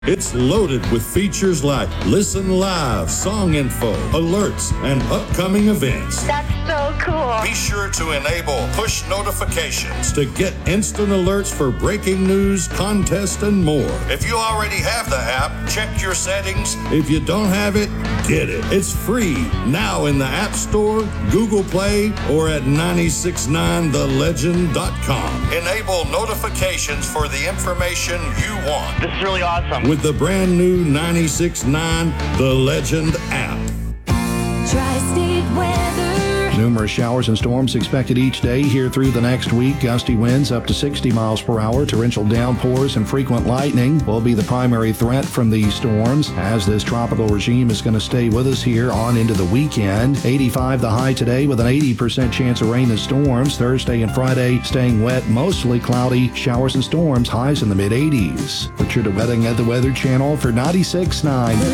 It's loaded with features like Listen Live, song info, alerts, and upcoming events. That's so cool. Be sure to enable push notifications to get instant alerts for breaking news, contests, and more. If you already have the app, check your settings. If you don't have it, get it. It's free now in the App Store, Google Play, or at 969thelegend.com. Enable notifications for the information you want. This is really awesome. With the brand new 96.9 The Legend app. Tri-State weather. Numerous showers and storms expected each day here through the next week. Gusty winds up to 60 miles per hour. Torrential downpours and frequent lightning will be the primary threat from these storms, as this tropical regime is going to stay with us here on into the weekend. 85 the high today with an 80% chance of rain and storms. Thursday and Friday staying wet, mostly cloudy, showers and storms, highs in the mid-80s. Richard Wedding at the Weather Channel for 96.9.